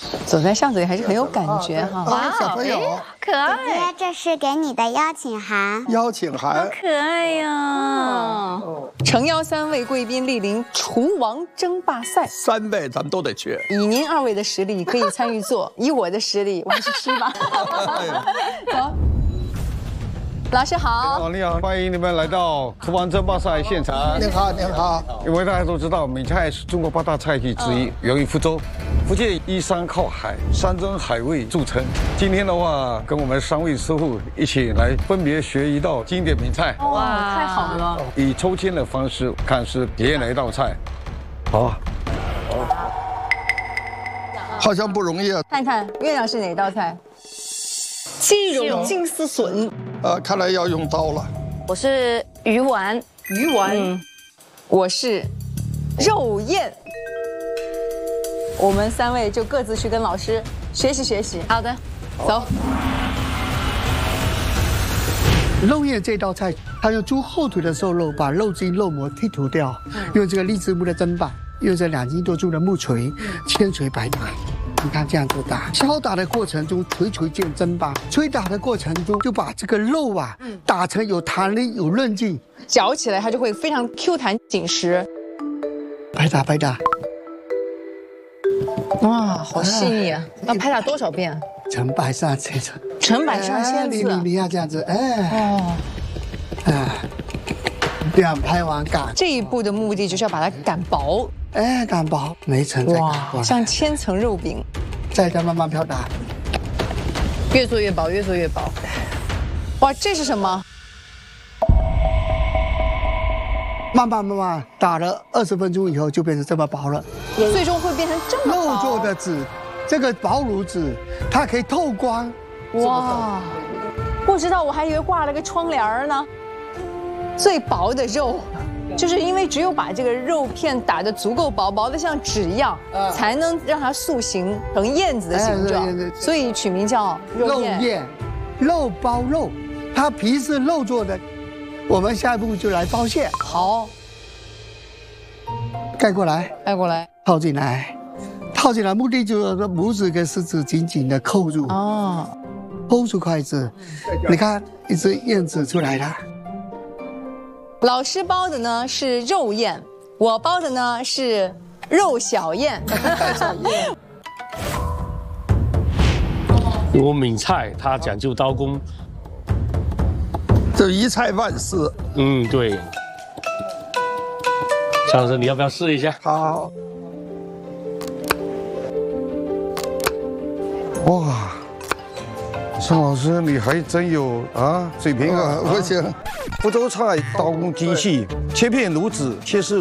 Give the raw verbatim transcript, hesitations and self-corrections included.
走在巷子里还是很有感觉哈。 哇，小朋友， 可爱。 姐姐，这是给你的邀请函。 邀请函， 可爱呀！ 诚邀三位贵宾莅临厨王争霸赛， 三位咱们都得去。 以您二位的实力可以参与做，以我的实力，我还是吃吧。走。 老师好， 你好，你好，欢迎你们来到厨房争霸赛现场。 您好，您好。 因为大家都知道，闽菜是中国八大菜系之一，源于福州。福建依山靠海，山珍海味著称。今天的话，跟我们三位师傅一起来分别学一道经典闽菜。 哇，太好了！ 以抽签的方式看是体验哪一道菜。好， 好像不容易啊。 看看月亮是哪道菜？ 鸡茸金丝笋， 呃，看来要用刀了。 我是鱼丸， 鱼丸，嗯、我是肉燕。我们三位就各自去跟老师学习学习。好的，走。 肉燕这道菜，它用猪后腿的瘦肉把肉筋肉膜剔除掉，用这个荔枝木的砧板，用这两斤多重的木锤，千锤百打。 你看这样子打，敲打的过程中，锤锤见砧板；捶打的过程中，就把这个肉啊打成有弹力、有韧劲， 嚼起来它就会非常 Q 弹紧实。 拍打拍打， 哇，好细腻啊！要拍打多少遍？ 成百上千次， 成百上千次。 你你你要这样子，哎， 哦， 啊，这样拍完擀。 这一步的目的就是要把它擀薄。 哎，擀薄，每一层再擀薄， 像千层肉饼， 再再慢慢飘打， 越做越薄，越做越薄。哇，这是什么？ 慢慢慢慢打了二十分钟以后，就变成这么薄了。 最终会变成这么薄。 肉做的纸，这个薄炉纸，它可以透光。 哇，不知道我还以为挂了个窗帘呢。最薄的肉。 就是因为只有把这个肉片打得足够薄，薄的像纸一样，才能让它塑形成燕子的形状，所以取名叫肉燕。 肉燕，肉包肉，它皮是肉做的。我们下一步就来包馅。 好， 盖过来， 盖过来， 套进来，套进来，目的就是说拇指跟食指紧紧的扣住。哦，抠出筷子，你看一只燕子出来了。 老师包的呢是肉燕，我包的呢是肉小燕。 如果闽菜它讲究刀工， 这一菜万事。 嗯，对。张老师，你要不要试一下？ 好。 哇，尚老师你还真有啊水平啊！ 不行。 福州菜刀工精细，切片如纸，切丝